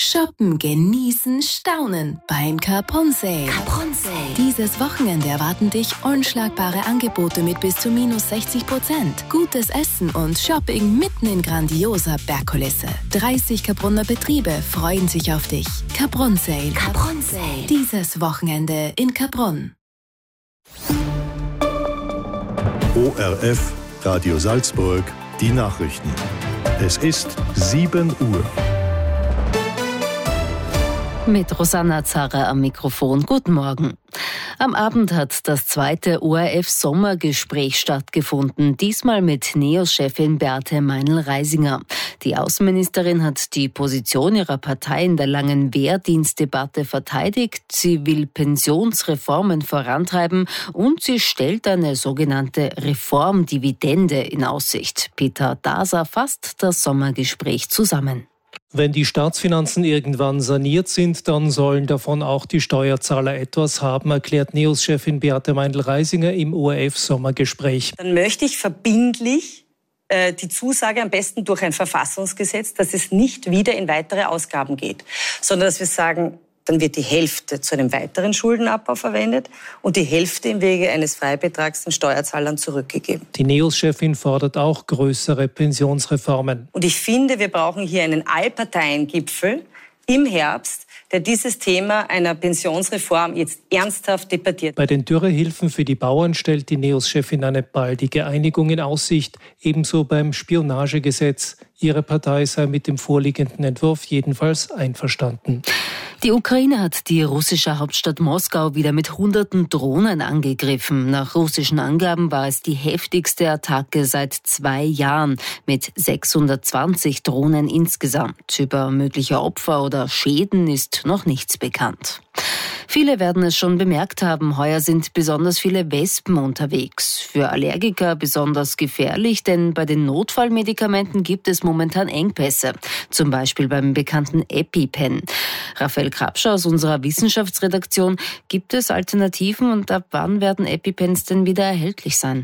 Shoppen, genießen, staunen beim Capron Sale. Dieses Wochenende erwarten dich unschlagbare Angebote mit bis zu -60%. Gutes Essen und Shopping mitten in grandioser Bergkulisse. 30 Capronner Betriebe freuen sich auf dich. Capron Sale. Dieses Wochenende in Capron. ORF Radio Salzburg, die Nachrichten. Es ist 7 Uhr. Mit Rosanna Zarra am Mikrofon. Guten Morgen. Am Abend hat das zweite ORF-Sommergespräch stattgefunden, diesmal mit NEOS-Chefin Beate Meinl-Reisinger. Die Außenministerin hat die Position ihrer Partei in der langen Wehrdienstdebatte verteidigt. Sie will Pensionsreformen vorantreiben und sie stellt eine sogenannte Reformdividende in Aussicht. Peter Daser fasst das Sommergespräch zusammen. Wenn die Staatsfinanzen irgendwann saniert sind, dann sollen davon auch die Steuerzahler etwas haben, erklärt NEOS-Chefin Beate Meinl-Reisinger im ORF-Sommergespräch. Dann möchte ich verbindlich die Zusage, am besten durch ein Verfassungsgesetz, dass es nicht wieder in weitere Ausgaben geht, sondern dass wir sagen, dann wird die Hälfte zu einem weiteren Schuldenabbau verwendet und die Hälfte im Wege eines Freibetrags den Steuerzahlern zurückgegeben. Die NEOS-Chefin fordert auch größere Pensionsreformen. Und ich finde, wir brauchen hier einen Allparteiengipfel im Herbst, der dieses Thema einer Pensionsreform jetzt ernsthaft debattiert. Bei den Dürrehilfen für die Bauern stellt die NEOS-Chefin eine baldige Einigung in Aussicht, ebenso beim Spionagegesetz. Ihre Partei sei mit dem vorliegenden Entwurf jedenfalls einverstanden. Die Ukraine hat die russische Hauptstadt Moskau wieder mit Hunderten Drohnen angegriffen. Nach russischen Angaben war es die heftigste Attacke seit 2 Jahren mit 620 Drohnen insgesamt. Über mögliche Opfer oder Schäden ist noch nichts bekannt. Viele werden es schon bemerkt haben, heuer sind besonders viele Wespen unterwegs. Für Allergiker besonders gefährlich, denn bei den Notfallmedikamenten gibt es momentan Engpässe. Zum Beispiel beim bekannten EpiPen. Raphael Krapscher aus unserer Wissenschaftsredaktion, gibt es Alternativen und ab wann werden EpiPens denn wieder erhältlich sein?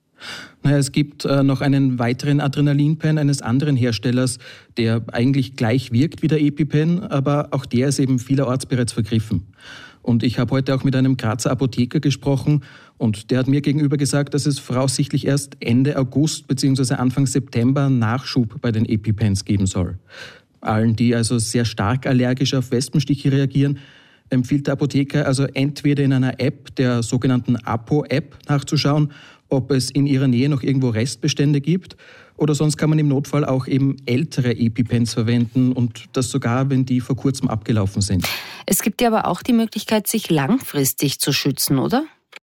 Es gibt noch einen weiteren Adrenalinpen eines anderen Herstellers, der eigentlich gleich wirkt wie der EpiPen, aber auch der ist eben vielerorts bereits vergriffen. Und ich habe heute auch mit einem Grazer Apotheker gesprochen und der hat mir gegenüber gesagt, dass es voraussichtlich erst Ende August bzw. Anfang September Nachschub bei den EpiPens geben soll. Allen, die also sehr stark allergisch auf Wespenstiche reagieren, empfiehlt der Apotheker also entweder in einer App, der sogenannten Apo-App, nachzuschauen, ob es in ihrer Nähe noch irgendwo Restbestände gibt. Oder sonst kann man im Notfall auch eben ältere EpiPens verwenden und das sogar, wenn die vor kurzem abgelaufen sind. Es gibt ja aber auch die Möglichkeit, sich langfristig zu schützen, oder?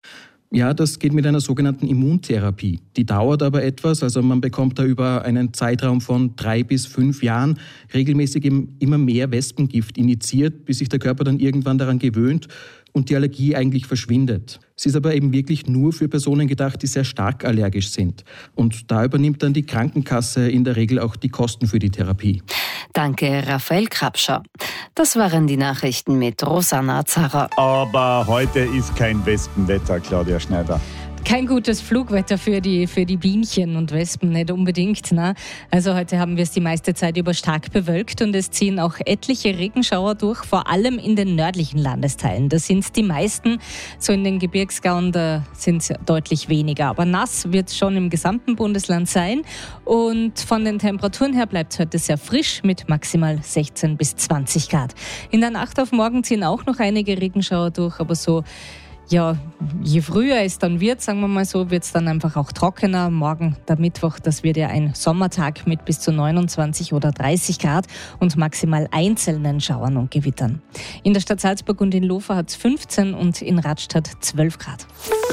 Ja, das geht mit einer sogenannten Immuntherapie. Die dauert aber etwas, also man bekommt da über einen Zeitraum von 3 bis 5 Jahren regelmäßig immer mehr Wespengift injiziert, bis sich der Körper dann irgendwann daran gewöhnt und die Allergie eigentlich verschwindet. Sie ist aber eben wirklich nur für Personen gedacht, die sehr stark allergisch sind. Und da übernimmt dann die Krankenkasse in der Regel auch die Kosten für die Therapie. Danke, Raphael Krapscher. Das waren die Nachrichten mit Rosanna Zarra. Aber heute ist kein Wespenwetter, Claudia Schneider. Kein gutes Flugwetter für die Bienchen und Wespen, nicht unbedingt. Ne? Also heute haben wir es die meiste Zeit über stark bewölkt und es ziehen auch etliche Regenschauer durch, vor allem in den nördlichen Landesteilen. Da sind es die meisten, so in den Gebirgsgauen, da sind es deutlich weniger. Aber nass wird es schon im gesamten Bundesland sein und von den Temperaturen her bleibt es heute sehr frisch mit maximal 16 bis 20 Grad. In der Nacht auf morgen ziehen auch noch einige Regenschauer durch, aber so ja, je früher es dann wird, sagen wir mal so, wird es dann einfach auch trockener. Morgen, der Mittwoch, das wird ja ein Sommertag mit bis zu 29 oder 30 Grad und maximal einzelnen Schauern und Gewittern. In der Stadt Salzburg und in Lofa hat es 15 und in Radstadt 12 Grad.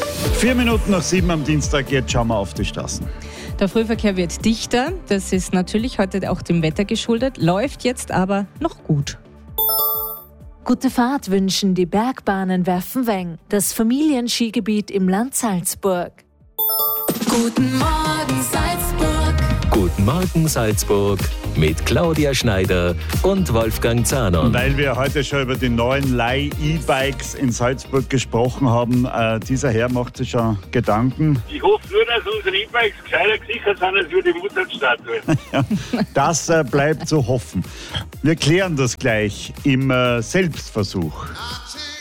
4 Minuten nach 7 am Dienstag, jetzt schauen wir auf die Straßen. Der Frühverkehr wird dichter, das ist natürlich heute auch dem Wetter geschuldet, läuft jetzt aber noch gut. Gute Fahrt wünschen die Bergbahnen Werfenweng, das Familienskigebiet im Land Salzburg. Guten Morgen Salzburg. Guten Morgen Salzburg. mit Claudia Schneider und Wolfgang Zahner. Weil wir heute schon über die neuen Leih-E-Bikes in Salzburg gesprochen haben, dieser Herr macht sich schon Gedanken. Ich hoffe nur, dass unsere E-Bikes gescheiter gesichert sind als wir die Mozartstatue. Ja, das bleibt zu hoffen. Wir klären das gleich im Selbstversuch.